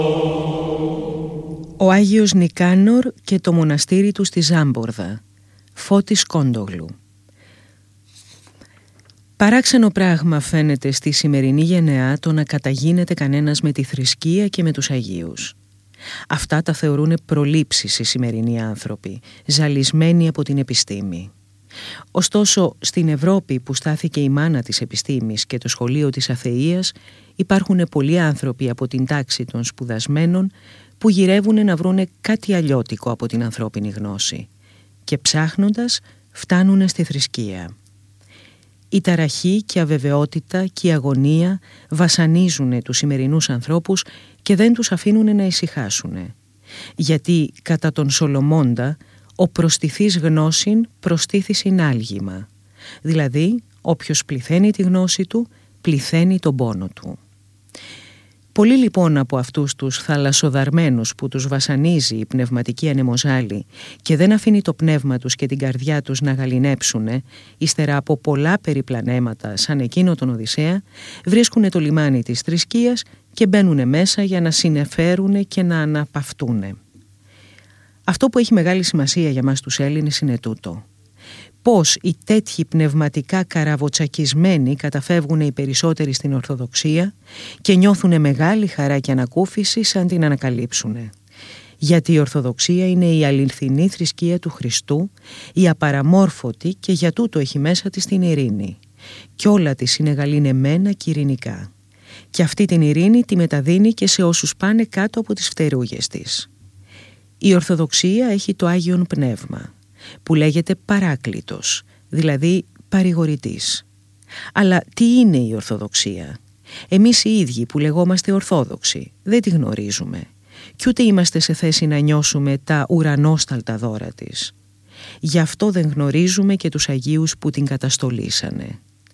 Ο Άγιος Νικάνορ και το μοναστήρι του στη Ζάμπορδα. Φώτης Κόντογλου. Παράξενο πράγμα φαίνεται στη σημερινή γενεά το να καταγίνεται κανένας με τη θρησκεία και με τους Αγίους. Αυτά τα θεωρούν προλήψεις οι σημερινοί άνθρωποι, ζαλισμένοι από την επιστήμη. Ωστόσο, στην Ευρώπη που στάθηκε η μάνα της επιστήμης και το σχολείο της αθείας, υπάρχουν πολλοί άνθρωποι από την τάξη των σπουδασμένων που γυρεύουν να βρούνε κάτι αλλιώτικο από την ανθρώπινη γνώση και ψάχνοντας φτάνουν στη θρησκεία. Η ταραχή και η αβεβαιότητα και η αγωνία βασανίζουν τους σημερινούς ανθρώπους και δεν τους αφήνουν να ησυχάσουν. Γιατί κατά τον Σολομώντα ο προστιθής γνώσιν προστίθησιν άλγημα. Δηλαδή όποιος πληθαίνει τη γνώση του πληθαίνει τον πόνο του. Πολλοί λοιπόν από αυτούς τους θαλασσοδαρμένους που τους βασανίζει η πνευματική ανεμοζάλη και δεν αφήνει το πνεύμα τους και την καρδιά τους να γαληνέψουνε, ύστερα από πολλά περιπλανέματα σαν εκείνο τον Οδυσσέα, βρίσκουνε το λιμάνι της θρησκείας και μπαίνουνε μέσα για να συνεφέρουνε και να αναπαυτούνε. Αυτό που έχει μεγάλη σημασία για μας τους Έλληνες είναι τούτο. Πώς οι τέτοιοι πνευματικά καραβοτσακισμένοι καταφεύγουν οι περισσότεροι στην Ορθοδοξία και νιώθουν μεγάλη χαρά και ανακούφιση σαν την ανακαλύψουνε. Γιατί η Ορθοδοξία είναι η αληθινή θρησκεία του Χριστού, η απαραμόρφωτη και για τούτο έχει μέσα της την ειρήνη. Κι όλα της είναι γαληνεμένα και ειρηνικά. Και αυτή την ειρήνη τη μεταδίνει και σε όσους πάνε κάτω από τις φτερούγες της. Η Ορθοδοξία έχει το Άγιον Πνεύμα, που λέγεται Παράκλητος, δηλαδή παρηγορητής. Αλλά τι είναι η Ορθοδοξία? Εμείς οι ίδιοι που λεγόμαστε Ορθόδοξοι δεν τη γνωρίζουμε κι ούτε είμαστε σε θέση να νιώσουμε τα ουρανόσταλτα δώρα της. Γι' αυτό δεν γνωρίζουμε και τους Αγίους που την καταστολίσανε.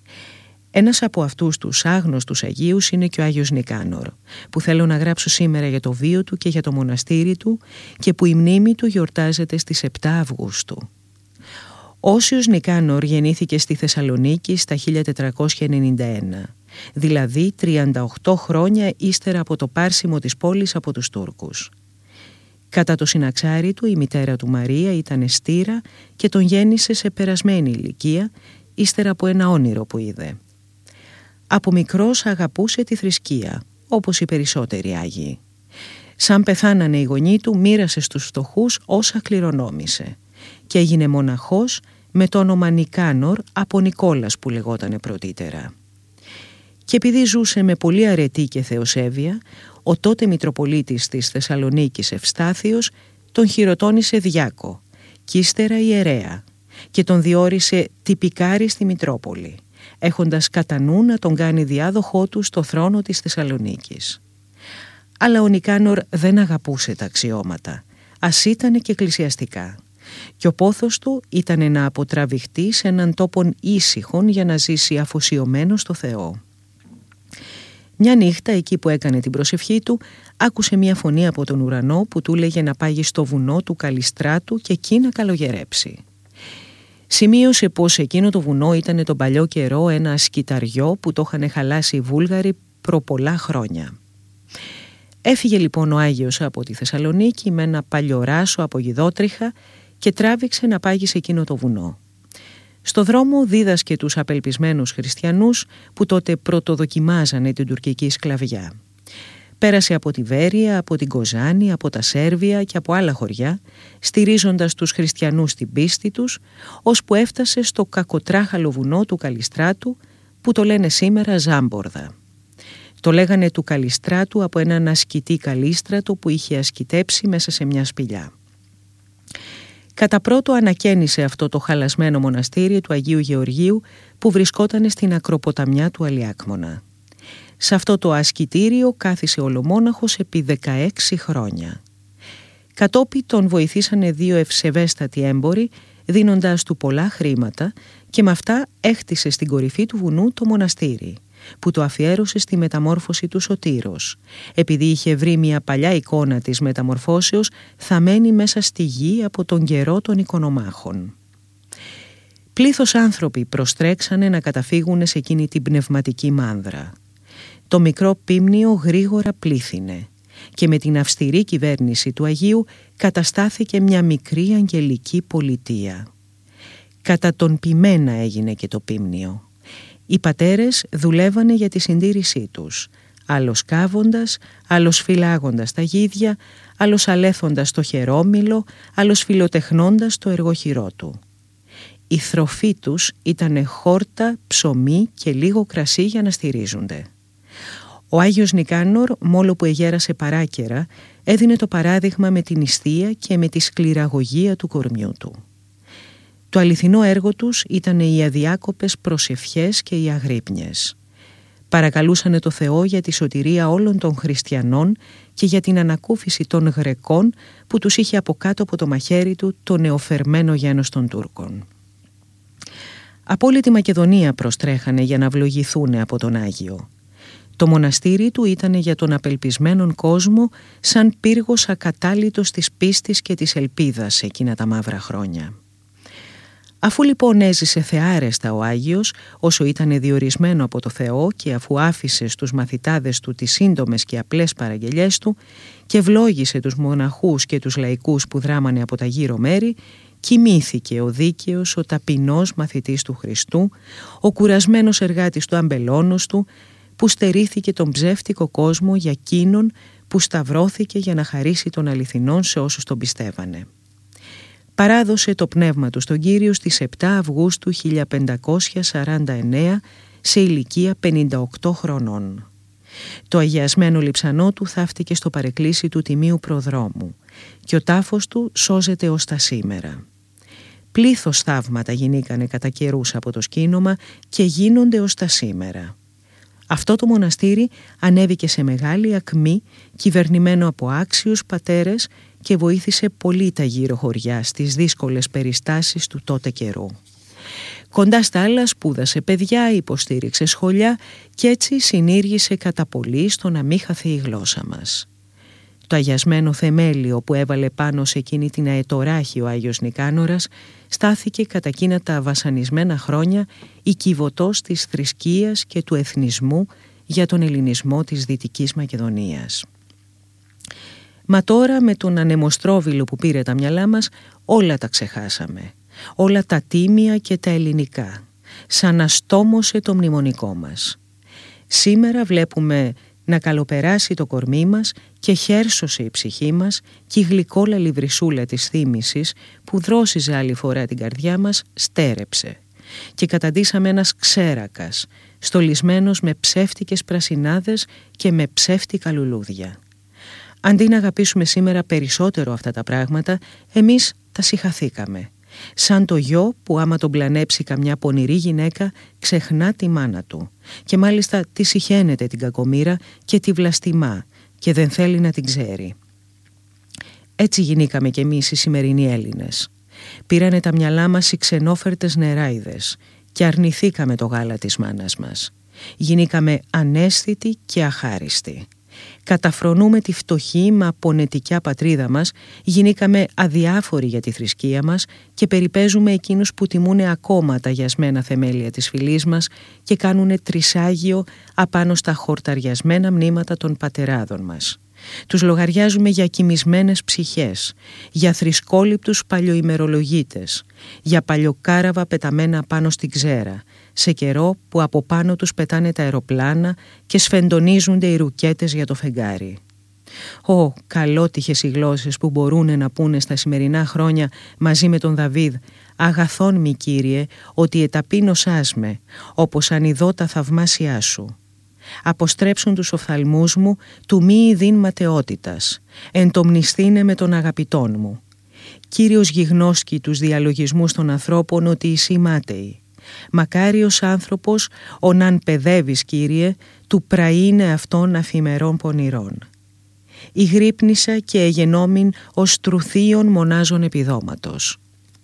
Ένας από αυτούς τους άγνωστους Αγίους είναι και ο Άγιος Νικάνορ, που θέλω να γράψω σήμερα για το βίο του και για το μοναστήρι του και που η μνήμη του γιορτάζεται στις 7 Αυγούστου. Ο Όσιος Νικάνορ γεννήθηκε στη Θεσσαλονίκη στα 1491, δηλαδή 38 χρόνια ύστερα από το πάρσιμο της πόλης από τους Τούρκους. Κατά το συναξάρι του η μητέρα του Μαρία ήταν εστήρα και τον γέννησε σε περασμένη ηλικία ύστερα από ένα όνειρο που είδε. Από μικρός αγαπούσε τη θρησκεία, όπως οι περισσότεροι Άγιοι. Σαν πεθάνανε οι γονείς του, μοίρασε στους φτωχούς όσα κληρονόμησε και έγινε μοναχός με το όνομα Νικάνορ από Νικόλας που λεγότανε πρωτήτερα. Και επειδή ζούσε με πολύ αρετή και θεοσέβεια, ο τότε Μητροπολίτης της Θεσσαλονίκης Ευστάθιος τον χειροτώνησε διάκο κι ύστερα ιερέα και τον διόρισε τυπικάρη στη Μητρόπολη, έχοντας κατά νου να τον κάνει διάδοχό του στο θρόνο της Θεσσαλονίκης. Αλλά ο Νικάνορ δεν αγαπούσε τα αξιώματα, ας ήτανε και εκκλησιαστικά, και ο πόθος του ήταν να αποτραβηχτεί σε έναν τόπον ήσυχον για να ζήσει αφοσιωμένο στο Θεό. Μια νύχτα, εκεί που έκανε την προσευχή του, άκουσε μια φωνή από τον ουρανό που του έλεγε να πάγει στο βουνό του Καλιστράτου και εκεί να καλογερέψει. Σημείωσε πως εκείνο το βουνό ήταν τον παλιό καιρό ένα σκυταριό που το είχαν χαλάσει οι Βούλγαροι προ πολλά χρόνια. Έφυγε λοιπόν ο Άγιος από τη Θεσσαλονίκη με ένα παλιοράσο από Γιδότριχα και τράβηξε να πάγει σε εκείνο το βουνό. Στο δρόμο δίδασκε τους απελπισμένους χριστιανούς που τότε πρωτοδοκιμάζανε την τουρκική σκλαβιά. Πέρασε από τη Βέρεια, από την Κοζάνη, από τα Σέρβια και από άλλα χωριά, στηρίζοντας τους χριστιανούς στην πίστη τους, ώσπου έφτασε στο κακοτράχαλο βουνό του Καλιστράτου που το λένε σήμερα Ζάμπορδα. Το λέγανε του Καλιστράτου από έναν ασκητή Καλίστρατο που είχε ασκητέψει μέσα σε μια σπηλιά. Κατά πρώτο ανακαίνισε αυτό το χαλασμένο μοναστήρι του Αγίου Γεωργίου που βρισκόταν στην ακροποταμιά του Αλιάκμονα. Σε αυτό το ασκητήριο κάθισε ολομόναχος επί 16 χρόνια. Κατόπιν τον βοηθήσανε 2 ευσεβέστατοι έμποροι δίνοντας του πολλά χρήματα και με αυτά έχτισε στην κορυφή του βουνού το μοναστήρι που το αφιέρωσε στη μεταμόρφωση του Σωτήρος, επειδή είχε βρει μια παλιά εικόνα της μεταμορφώσεως θαμμένη μέσα στη γη από τον καιρό των οικονομάχων. Πλήθος άνθρωποι προστρέξανε να καταφύγουν σε εκείνη την πνευματική μάνδρα. Το μικρό πίμνιο γρήγορα πλήθυνε και με την αυστηρή κυβέρνηση του Αγίου καταστάθηκε μια μικρή αγγελική πολιτεία. Κατά τον ποιμένα έγινε και το ποίμνιο. Οι πατέρες δουλεύανε για τη συντήρησή τους, άλλος κάβοντας, άλλος φυλάγοντας τα γίδια, άλλος αλέθοντας το χερόμυλο, άλλος φιλοτεχνώντας το εργοχειρό του. Η θροφή τους ήταν χόρτα, ψωμί και λίγο κρασί για να στηρίζονται. Ο Άγιος Νικάνορ, μόλο που εγέρασε παράκαιρα, έδινε το παράδειγμα με την νηστεία και με τη σκληραγωγία του κορμιού του. Το αληθινό έργο τους ήταν οι αδιάκοπες προσευχές και οι αγρύπνιες. Παρακαλούσανε το Θεό για τη σωτηρία όλων των χριστιανών και για την ανακούφιση των Γρεκών που τους είχε από κάτω από το μαχαίρι του το νεοφερμένο γένος των Τούρκων. Από όλη τη Μακεδονία προστρέχανε για να ευλογηθούν από τον Άγιο. Το μοναστήρι του ήταν για τον απελπισμένον κόσμο σαν πύργος ακατάλητος της πίστης και της ελπίδας εκείνα τα μαύρα χρόνια. Αφού λοιπόν έζησε θεάρεστα ο Άγιος, όσο ήταν διορισμένο από το Θεό και αφού άφησε στους μαθητάδες του τις σύντομες και απλές παραγγελιές του και ευλόγησε τους μοναχούς και τους λαϊκούς που δράμανε από τα γύρω μέρη, κοιμήθηκε ο δίκαιος, ο ταπεινός μαθητής του Χριστού, ο κουρασμένος εργάτης του αμπελώνος του, που στερήθηκε τον ψεύτικο κόσμο για εκείνον που σταυρώθηκε για να χαρίσει τον αληθινόν σε όσους τον πιστεύανε. Παράδοσε το πνεύμα του στον Κύριο στις 7 Αυγούστου 1549 σε ηλικία 58 χρονών. Το αγιασμένο λειψανό του θαύτηκε στο παρεκκλήσι του Τιμίου Προδρόμου και ο τάφος του σώζεται ως τα σήμερα. Πλήθος θαύματα γινήκανε κατά καιρούς από το σκήνομα και γίνονται ως τα σήμερα. Αυτό το μοναστήρι ανέβηκε σε μεγάλη ακμή, κυβερνημένο από άξιους πατέρες και βοήθησε πολύ τα γύρω χωριά στις δύσκολες περιστάσεις του τότε καιρού. Κοντά στα άλλα σπούδασε παιδιά, υποστήριξε σχολιά και έτσι συνήργησε κατά πολύ στο να μην χαθεί η γλώσσα μας. Το αγιασμένο θεμέλιο που έβαλε πάνω σε εκείνη την αετοράχη ο Άγιος Νικάνορας στάθηκε κατά εκείνα τα βασανισμένα χρόνια οικιβωτός της θρησκείας και του εθνισμού για τον ελληνισμό της Δυτικής Μακεδονίας. Μα τώρα με τον ανεμοστρόβιλο που πήρε τα μυαλά μας όλα τα ξεχάσαμε, όλα τα τίμια και τα ελληνικά, σαν αστόμωσε το μνημονικό μας. Σήμερα βλέπουμε να καλοπεράσει το κορμί μας και χέρσωσε η ψυχή μας και η γλυκόλαλη βρυσούλα της θύμησης που δρόσιζε άλλη φορά την καρδιά μας στέρεψε και καταντήσαμε ένας ξέρακας, στολισμένος με ψεύτικες πρασινάδες και με ψεύτικα λουλούδια. Αντί να αγαπήσουμε σήμερα περισσότερο αυτά τα πράγματα, εμείς τα συχαθήκαμε. Σαν το γιο που άμα τον πλανέψει καμιά πονηρή γυναίκα ξεχνά τη μάνα του και μάλιστα τη συχαίνεται την κακομοίρα και τη βλαστημά και δεν θέλει να την ξέρει. Έτσι γινήκαμε κι εμείς οι σημερινοί Έλληνες. Πήρανε τα μυαλά μας οι ξενόφερτες νεράιδες και αρνηθήκαμε το γάλα της μάνας μας. Γινήκαμε αναίσθητοι και αχάριστοι. Καταφρονούμε τη φτωχή μα πονετικιά πατρίδα μας, γινήκαμε αδιάφοροι για τη θρησκεία μας και περιπέζουμε εκείνους που τιμούνε ακόμα τα γιασμένα θεμέλια της φυλής μας και κάνουνε τρισάγιο απάνω στα χορταριασμένα μνήματα των πατεράδων μας. Τους λογαριάζουμε για κοιμισμένες ψυχές, για θρησκόληπτους παλιοημερολογίτες, για παλιοκάραβα πεταμένα πάνω στην ξέρα, σε καιρό που από πάνω τους πετάνε τα αεροπλάνα και σφεντονίζονται οι ρουκέτες για το φεγγάρι. Ω, καλότυχες οι γλώσσες που μπορούνε να πούνε στα σημερινά χρόνια μαζί με τον Δαβίδ «Αγαθόν μη Κύριε, ότι εταπείνωσάς με, όπως αν ειδώ τα θαυμάσια σου. Αποστρέψουν τους οφθαλμούς μου του μη ειδήν ματαιότητας, εντομνηστήνε με τον αγαπητόν μου. Κύριος γιγνώσκει τους διαλογισμούς των ανθρώπων ότι εσύ μάταιοι. Μακάριος άνθρωπος, ον παιδεύεις Κύριε, του πραΐνε αυτών αφημερών πονηρών. Ηγρύπνησα και εγενόμην ως τρουθίων μονάζων επιδόματος».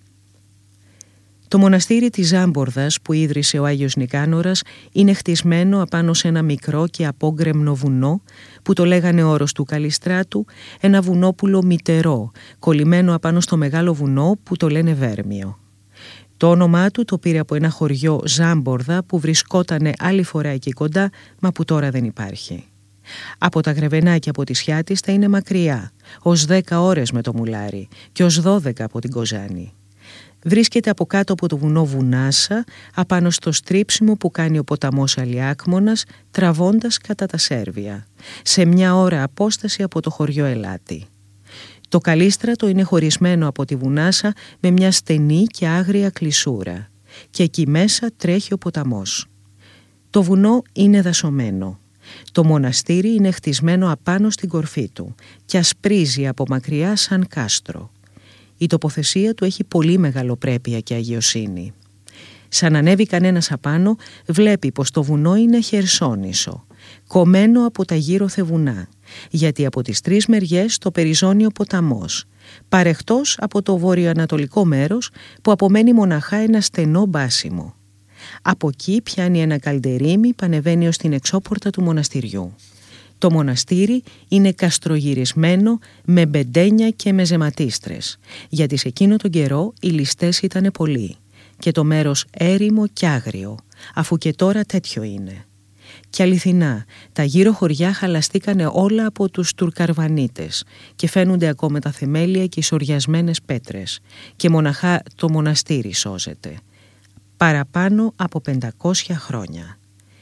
Το μοναστήρι της Ζάμπορδας που ίδρυσε ο Άγιος Νικάνορας είναι χτισμένο απάνω σε ένα μικρό και απόγκρεμνο βουνό που το λέγανε όρος του Καλιστράτου, ένα βουνόπουλο μητερό, κολλημένο απάνω στο μεγάλο βουνό που το λένε Βέρμιο. Το όνομά του το πήρε από ένα χωριό Ζάμπορδα που βρισκότανε άλλη φορά εκεί κοντά, μα που τώρα δεν υπάρχει. Από τα Γρεβενά και από τη Σιάτιστα είναι μακριά, ως 10 ώρες με το μουλάρι και ως 12 από την Κοζάνη. Βρίσκεται από κάτω από το βουνό Βουνάσα, απάνω στο στρίψιμο που κάνει ο ποταμός Αλιάκμονας, τραβώντας κατά τα Σέρβια, σε 1 ώρα απόσταση από το χωριό Ελάτη. Το Καλίστρατο είναι χωρισμένο από τη Βουνάσα με μια στενή και άγρια κλεισούρα και εκεί μέσα τρέχει ο ποταμός. Το βουνό είναι δασωμένο. Το μοναστήρι είναι χτισμένο απάνω στην κορφή του και ασπρίζει από μακριά σαν κάστρο. Η τοποθεσία του έχει πολύ μεγαλοπρέπεια και αγιοσύνη. Σαν ανέβει κανένας απάνω, βλέπει πως το βουνό είναι χερσόνησο, κομμένο από τα γύρω βουνά, γιατί από τις 3 μεριές το περιζώνει ο ποταμός, παρεχτός από το βορειοανατολικό μέρος που απομένει μοναχά ένα στενό μπάσιμο. Από εκεί πιάνει ένα καλντερίμι που ανεβαίνει ως την εξώπορτα του μοναστηριού. Το μοναστήρι είναι καστρογυρισμένο με μπεντένια και με ζεματίστρες, γιατί σε εκείνο τον καιρό οι ληστές ήταν πολλοί και το μέρος έρημο κι άγριο, αφού και τώρα τέτοιο είναι. Και αληθινά, τα γύρω χωριά χαλαστήκανε όλα από τους Τουρκαρβανίτες και φαίνονται ακόμα τα θεμέλια και οι σωριασμένες πέτρες και μοναχά το μοναστήρι σώζεται. Παραπάνω από 500 χρόνια.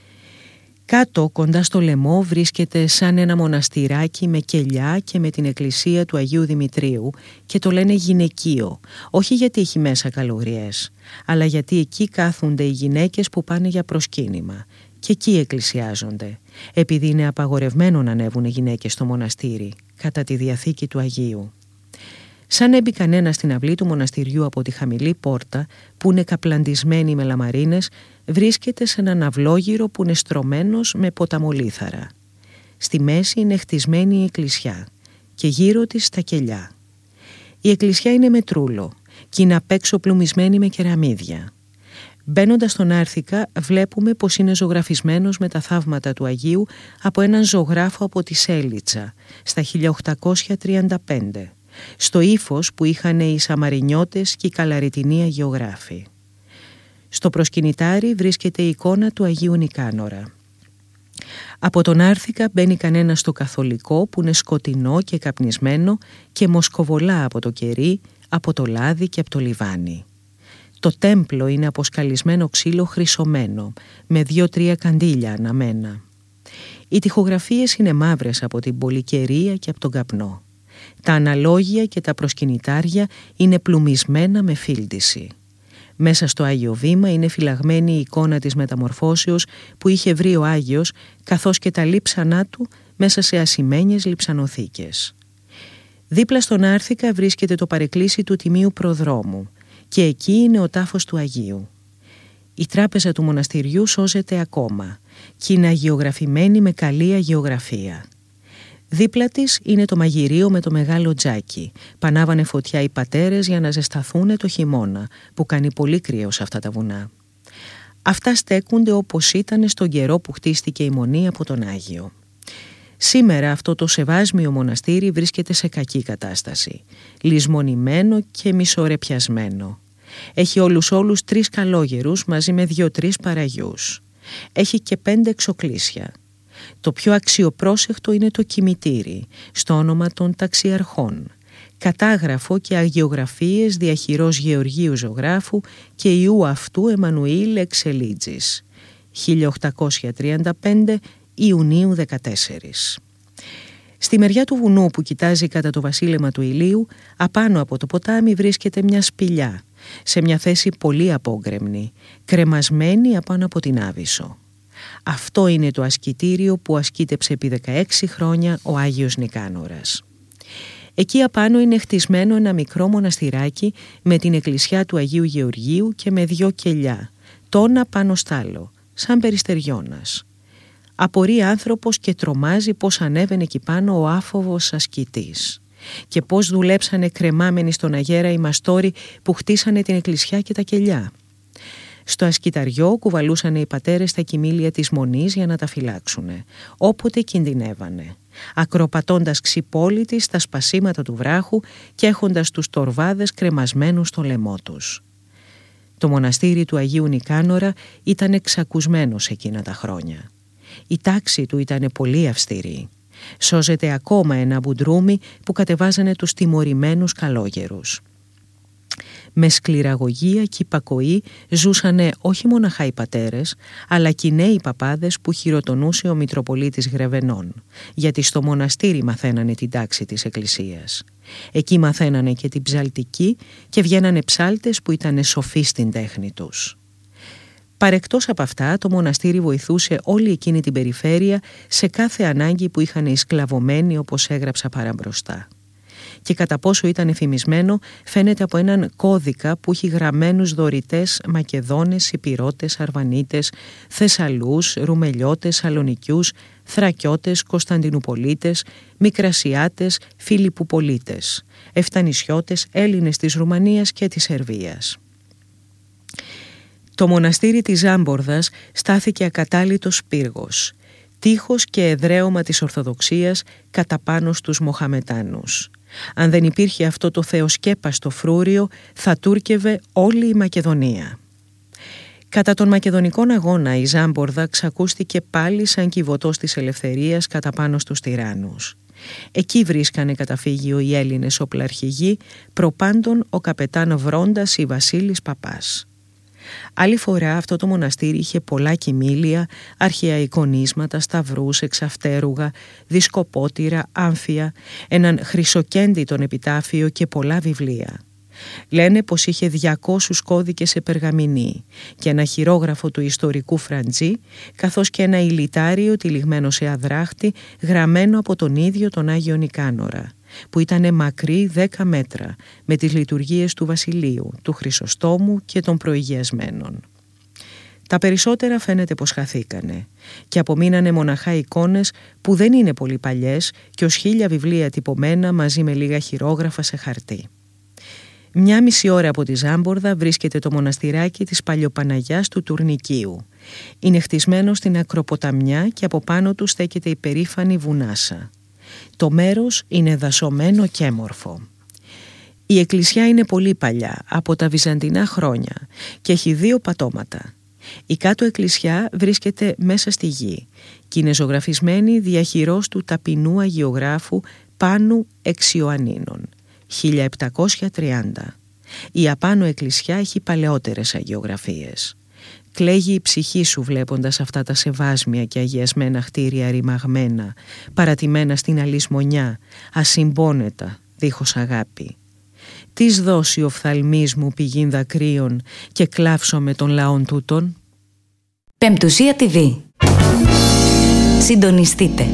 Κάτω κοντά στο λαιμό βρίσκεται σαν ένα μοναστηράκι με κελιά και με την εκκλησία του Αγίου Δημητρίου και το λένε γυναικείο, όχι γιατί έχει μέσα καλογριές, αλλά γιατί εκεί κάθονται οι γυναίκες που πάνε για προσκύνημα και εκεί εκκλησιάζονται, επειδή είναι απαγορευμένο να ανέβουν οι γυναίκες στο μοναστήρι κατά τη Διαθήκη του Αγίου. Σαν έμπει κανένα στην αυλή του μοναστηριού από τη χαμηλή πόρτα που είναι καπλαντισμένη με λαμαρίνες, βρίσκεται σε έναν αυλόγυρο που είναι στρωμένος με ποταμολίθαρα. Στη μέση είναι χτισμένη η εκκλησιά και γύρω της τα κελιά. Η εκκλησιά είναι με τρούλο και είναι απ' έξω πλουμισμένη με κεραμίδια. Μπαίνοντας στον Άρθικα βλέπουμε πως είναι ζωγραφισμένος με τα θαύματα του Αγίου από έναν ζωγράφο από τη Σέλιτσα στα 1835. Στο ύφος που είχαν οι Σαμαρινιώτες και οι Καλαριτινοί αγιογράφοι. Στο προσκυνητάρι βρίσκεται η εικόνα του Αγίου Νικάνορα. Από τον Άρθικα μπαίνει κανένα στο καθολικό που είναι σκοτεινό και καπνισμένο και μοσκοβολά από το κερί, από το λάδι και από το λιβάνι. Το τέμπλο είναι από σκαλισμένο ξύλο χρυσωμένο, με 2-3 καντήλια αναμένα. Οι τοιχογραφίες είναι μαύρες από την πολυκαιρία και από τον καπνό. Τα αναλόγια και τα προσκυνητάρια είναι πλουμισμένα με φίλτιση. Μέσα στο Άγιο Βήμα είναι φυλαγμένη η εικόνα της μεταμορφώσεως που είχε βρει ο Άγιος, καθώς και τα λείψανά του μέσα σε ασημένιες λειψανοθήκες. Δίπλα στον Άρθικα βρίσκεται το παρεκκλήσι του Τιμίου Προδρόμου και εκεί είναι ο τάφος του Αγίου. Η τράπεζα του μοναστηριού σώζεται ακόμα και είναι αγιογραφημένη με καλή αγιογραφία. Δίπλα της είναι το μαγειρίο με το μεγάλο τζάκι. Πανάβανε φωτιά οι πατέρες για να ζεσταθούν το χειμώνα, που κάνει πολύ κρύο σε αυτά τα βουνά. Αυτά στέκονται όπως ήταν στον καιρό που χτίστηκε η Μονή από τον Άγιο. Σήμερα αυτό το σεβάσμιο μοναστήρι βρίσκεται σε κακή κατάσταση, λησμονημένο και μισορεπιασμένο. Έχει όλους 3 καλόγερους μαζί με 2-3 παραγιούς. Έχει και 5 εξοκλήσια. Το πιο αξιοπρόσεχτο είναι το κημητήρι, στο όνομα των ταξιαρχών, κατάγραφο και αγιογραφίες διαχειρός Γεωργίου Ζωγράφου και ιού αυτού Εμμανουήλ Εξελίτζης, 1835 Ιουνίου 14. Στη μεριά του βουνού που κοιτάζει κατά το βασίλεμα του ηλίου, απάνω από το ποτάμι βρίσκεται μια σπηλιά, σε μια θέση πολύ απόγκρεμνη, κρεμασμένη απάνω από την Άβυσσο. Αυτό είναι το ασκητήριο που ασκήτεψε επί 16 χρόνια ο Άγιος Νικάνορας. Εκεί απάνω είναι χτισμένο ένα μικρό μοναστηράκι με την εκκλησιά του Αγίου Γεωργίου και με 2 κελιά, τόνα πάνω στάλο, σαν περιστεριώνας. Απορεί άνθρωπος και τρομάζει πως ανέβαινε εκεί πάνω ο άφοβος ασκητής και πως δουλέψανε κρεμάμενοι στον αγέρα οι μαστόροι που χτίσανε την εκκλησιά και τα κελιά. Στο ασκηταριό κουβαλούσαν οι πατέρες τα κοιμήλια της Μονής για να τα φυλάξουνε, όποτε κινδυνεύανε, ακροπατώντας ξυπόλυτοι στα σπασίματα του βράχου και έχοντας τους τορβάδες κρεμασμένους στο λαιμό τους. Το μοναστήρι του Αγίου Νικάνορα ήταν εξακουσμένο σε εκείνα τα χρόνια. Η τάξη του ήταν πολύ αυστηρή. Σώζεται ακόμα ένα μπουντρούμι που κατεβάζανε τους τιμωρημένους καλόγερους. Με σκληραγωγία και υπακοή ζούσανε όχι μοναχά οι πατέρες, αλλά και οι νέοι παπάδες που χειροτονούσε ο Μητροπολίτης Γρεβενών, γιατί στο μοναστήρι μαθαίνανε την τάξη της Εκκλησίας. Εκεί μαθαίνανε και την ψαλτική και βγαίνανε ψάλτες που ήταν σοφοί στην τέχνη τους. Παρεκτός από αυτά, το μοναστήρι βοηθούσε όλη εκείνη την περιφέρεια σε κάθε ανάγκη που είχαν οι σκλαβωμένοι, όπως έγραψα παραμπροστά. Και κατά πόσο ήταν εφημισμένο φαίνεται από έναν κώδικα που έχει γραμμένους δωρητές Μακεδόνες, Ιππηρώτες, Αρβανίτες, Θεσσαλούς, Ρουμελιώτες, Σαλονικιούς, Θρακιώτες, Κωνσταντινουπολίτες, Μικρασιάτες, Φιλιππουπολίτες, Εφτανισιώτες, Έλληνες της Ρουμανίας και της Σερβίας. Το μοναστήρι της Ζάμπορδας στάθηκε ακατάλητος πύργος, τείχος και εδραίωμα της Ορθοδοξίας κατά πάνω στους Μοχαμετάνους. Αν δεν υπήρχε αυτό το θεοσκέπαστο φρούριο, θα τούρκευε όλη η Μακεδονία. Κατά τον Μακεδονικών αγώνα η Ζάμπορδα ξακούστηκε πάλι σαν κυβωτός της ελευθερίας κατά πάνω στους τυράννους. Εκεί βρίσκανε καταφύγιο οι Έλληνες οπλαρχηγοί, προπάντων ο καπετάν Βρόντας ή Βασίλης Παπάς. Άλλη φορά αυτό το μοναστήρι είχε πολλά κοιμήλια, αρχαία εικονίσματα, σταυρούς, εξαυτέρουγα, δισκοπότηρα, άμφια, έναν χρυσοκέντητον επιτάφιο και πολλά βιβλία. Λένε πως είχε 200 κώδικες σε περγαμηνή και ένα χειρόγραφο του ιστορικού Φραντζή, καθώς και ένα ηλιτάριο τυλιγμένο σε αδράχτη γραμμένο από τον ίδιο τον Άγιο Νικάνορα, που ήταν μακρύ 10 μέτρα, με τις λειτουργίες του Βασιλείου, του Χρυσοστόμου και των προηγιασμένων. Τα περισσότερα φαίνεται πως χαθήκανε και απομείνανε μοναχά εικόνες που δεν είναι πολύ παλιές και ως 1000 βιβλία τυπωμένα μαζί με λίγα χειρόγραφα σε χαρτί. 1,5 ώρα από τη Ζάμπορδα βρίσκεται το μοναστηράκι της Παλιοπαναγιάς του Τουρνικίου. Είναι χτισμένο στην ακροποταμιά και από πάνω του στέκεται η περήφανη βουνάσα. Το μέρος είναι δασωμένο και έμορφο. Η εκκλησιά είναι πολύ παλιά, από τα βυζαντινά χρόνια, και έχει 2 πατώματα. Η κάτω εκκλησιά βρίσκεται μέσα στη γη και είναι ζωγραφισμένη διαχειρός του ταπεινού αγιογράφου Πάνου Εξιωαννίνων, 1730. Η απάνω εκκλησιά έχει παλαιότερες αγιογραφίες. Κλαίγει η ψυχή σου βλέποντας αυτά τα σεβάσμια και αγιασμένα χτίρια ρημαγμένα, παρατημένα στην αλυσμονιά, ασυμπώνετα, δίχως αγάπη. Τις δώσει ο φθαλμής μου πηγήν δακρύων και κλάψω με των λαών τούτων. Πεμπτουσία TV. Συντονιστείτε.